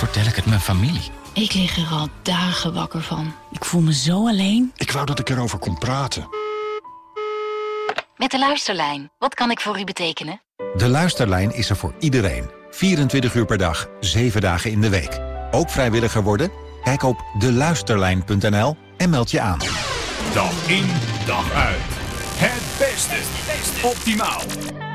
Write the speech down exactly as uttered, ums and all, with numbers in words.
vertel ik het mijn familie? Ik lig er al dagen wakker van. Ik voel me zo alleen. Ik wou dat ik erover kon praten. Met de Luisterlijn. Wat kan ik voor u betekenen? De Luisterlijn is er voor iedereen. vierentwintig uur per dag, zeven dagen in de week. Ook vrijwilliger worden? Kijk op de luisterlijn punt n l en meld je aan. Dag in, dag uit. Het beste. Optimaal.